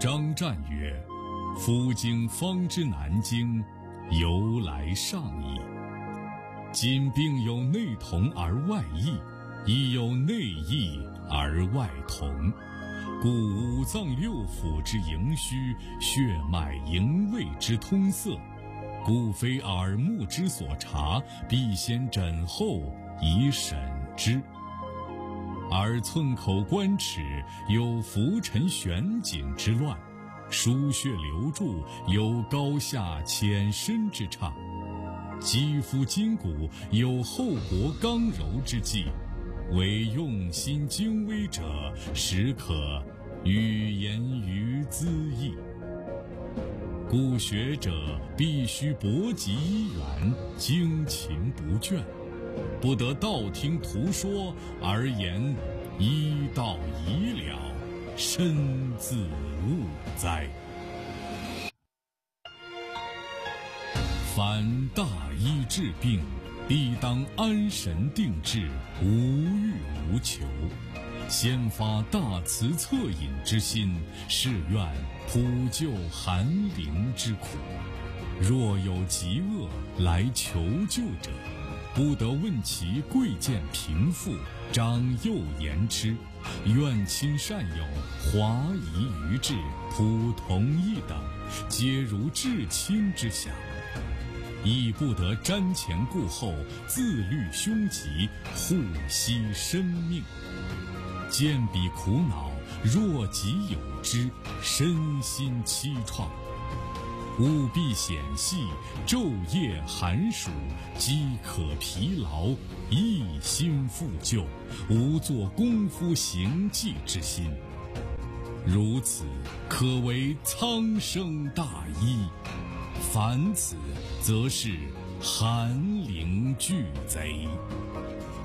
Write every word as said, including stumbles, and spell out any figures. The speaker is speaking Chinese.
张湛曰：夫经方知南京，由来上矣。今并有内同而外异，亦有内异而外同，故五脏六腑之营虚，血脉营卫之通塞，故非耳目之所察，必先诊后以审之。而寸口关齿有浮沉悬紧之乱，输血流注有高下浅深之差，肌肤筋骨有厚薄刚柔之际，唯用心精微者，实可语言于兹义。故学者必须博极一源，精勤不倦，不得道听途说而言医道已了，身自误哉。凡大医治病，必当安神定志，无欲无求，先发大慈恻隐之心，是愿普救寒灵之苦。若有疾厄来求救者，不得问其贵贱贫富，长幼言之，怨亲善友，华夷愚智，普同一等，皆如至亲之想，亦不得瞻前顾后，自虑凶吉，护惜生命。见彼苦恼，若己有之，身心凄怆，务必显细，昼夜寒暑，饥渴疲劳，一心复救，无做功夫行迹之心。如此，可为苍生大医；凡此，则是寒灵俱贼。